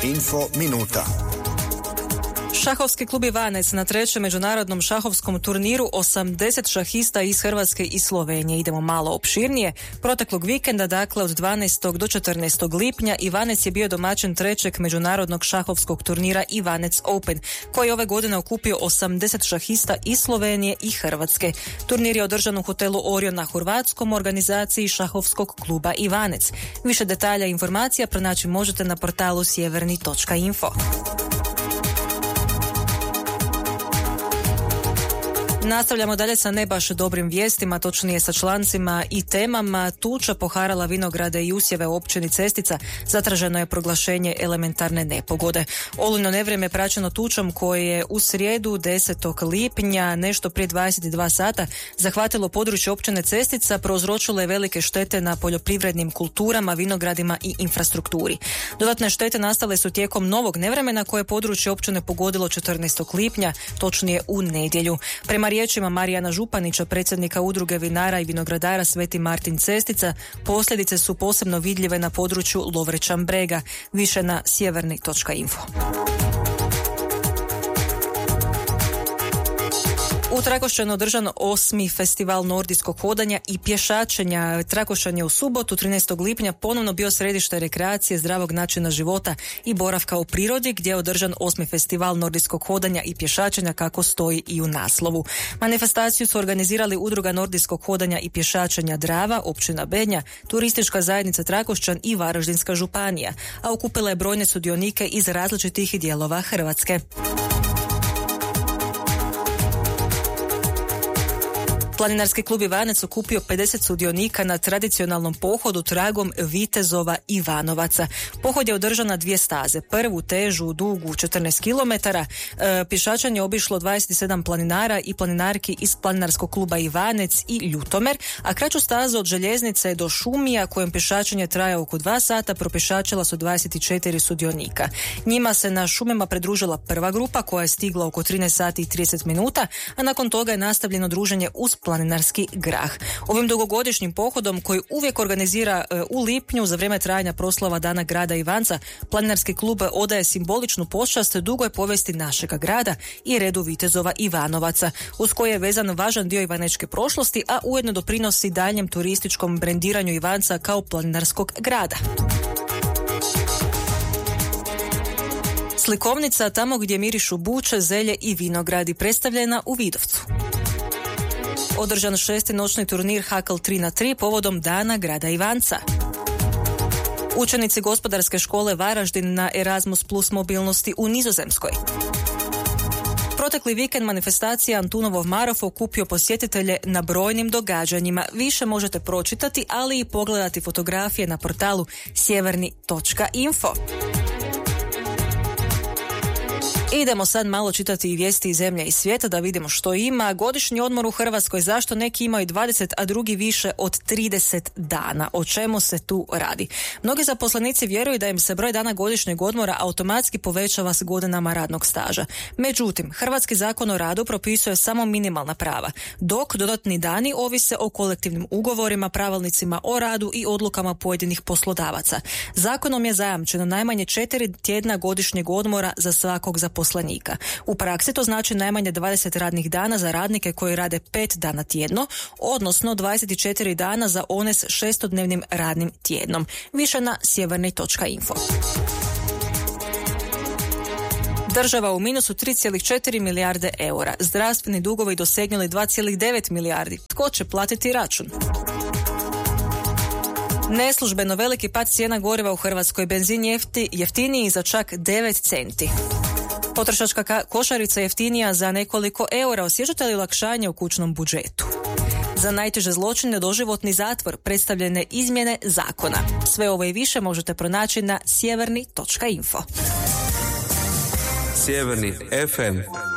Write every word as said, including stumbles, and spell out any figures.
Info minuta. Šahovski klub Ivanec na trećem međunarodnom šahovskom turniru osamdeset šahista iz Hrvatske i Slovenije. Idemo malo opširnije. Proteklog vikenda, dakle od dvanaestog do četrnaestog lipnja, Ivanec je bio domaćin trećeg međunarodnog šahovskog turnira Ivanec Open, koji je ove godine okupio osamdeset šahista iz Slovenije i Hrvatske. Turnir je održan u hotelu Orion na Hrvatskom, organizaciji šahovskog kluba Ivanec. Više detalja i informacija pronaći možete na portalu sjeverni točka info. Nastavljamo dalje sa ne baš dobrim vijestima, točnije sa člancima i temama. Tuča poharala vinograde i usjeve u općini Cestica. Zatraženo je proglašenje elementarne nepogode. Olujno nevrijeme praćeno tučom koje je u srijedu desetog lipnja nešto prije dvadeset dva sata zahvatilo područje općine Cestica, prouzročilo je velike štete na poljoprivrednim kulturama, vinogradima i infrastrukturi. Dodatne štete nastale su tijekom novog nevremena koje je područje općine pogodilo četrnaestog lipnja, točnije u nedjelju. Prema riječima Marijana Županića, predsjednika udruge vinara i vinogradara Sveti Martin Cestica, posljedice su posebno vidljive na području Lovrečan Brega. Više na sjeverni točka info. U Trakošćanu održan osmi festival nordijskog hodanja i pješačenja. Trakošćan je u subotu trinaestog lipnja ponovno bio središte rekreacije, zdravog načina života i boravka u prirodi, gdje je održan osmi festival nordijskog hodanja i pješačenja, kako stoji i u naslovu. Manifestaciju su organizirali Udruga nordijskog hodanja i pješačenja Drava, općina Bednja, Turistička zajednica Trakošćan i Varaždinska županija, a okupila je brojne sudionike iz različitih dijelova Hrvatske. Planinarski klub Ivanec okupio pedeset sudionika na tradicionalnom pohodu tragom vitezova Ivanovaca. Pohod je održan na dvije staze, prvu težu, dugu četrnaest kilometara. E, pješačanje je obišlo dvadeset sedam planinara i planinarki iz Planinarskog kluba Ivanec i Ljutomer, a kraću stazu od Željeznice do Šumija, kojem pješačenje traje oko dva sata, propješačila su dvadeset četiri sudionika. Njima se na Šumima pridružila prva grupa koja je stigla oko trinaest sati i trideset minuta, a nakon toga je nastavljeno druženje uz planinarski grah. Ovim dugogodišnjim pohodom, koji uvijek organizira e, u lipnju za vrijeme trajanja proslava Dana grada Ivanca, Planinarski klub odaje simboličnu počast dugoj povijesti našega grada i redu vitezova Ivanovaca, uz koje je vezan važan dio ivanečke prošlosti, a ujedno doprinosi daljnjem turističkom brendiranju Ivanca kao planinarskog grada. Slikovnica tamo gdje mirišu buče, zelje i vinogradi, predstavljena u Vidovcu. Održan šesti noćni turnir Hakl tri na tri povodom Dana grada Ivanca. Učenici gospodarske škole Varaždin na Erasmus plus mobilnosti u Nizozemskoj. Protekli vikend manifestacija Antunovov Marof okupio posjetitelje na brojnim događanjima. Više možete pročitati, ali i pogledati fotografije na portalu sjeverni točka info. Idemo sad malo čitati i vijesti iz zemlje i svijeta da vidimo što ima. Godišnji odmor u Hrvatskoj, zašto neki imaju dvadeset, a drugi više od trideset dana. O čemu se tu radi? Mnogi zaposlenici vjeruju da im se broj dana godišnjeg odmora automatski povećava s godinama radnog staža. Međutim, Hrvatski zakon o radu propisuje samo minimalna prava, dok dodatni dani ovise o kolektivnim ugovorima, pravilnicima o radu i odlukama pojedinih poslodavaca. Zakonom je zajamčeno najmanje četiri tjedna godišnjeg odmora za svakog zaposlenika. U praksi to znači najmanje dvadeset radnih dana za radnike koji rade pet dana tjedno, odnosno dvadeset četiri dana za one s šestodnevnim radnim tjednom. Više na sjeverni točka info. Država u minusu tri zarez četiri milijarde eura. Zdravstveni dugovi dosegnuli dva zarez devet milijardi. Tko će platiti račun? Neslužbeno veliki pad cijena goriva u Hrvatskoj. Benzin jefti, jeftiniji za čak devet centi. Potrošačka ka- košarica jeftinija za nekoliko eura. Osjećate li olakšanje u kućnom budžetu? Za najteže zločine doživotni zatvor, predstavljene izmjene zakona. Sve ovo i više možete pronaći na sjeverni točka info. Sjeverni ef em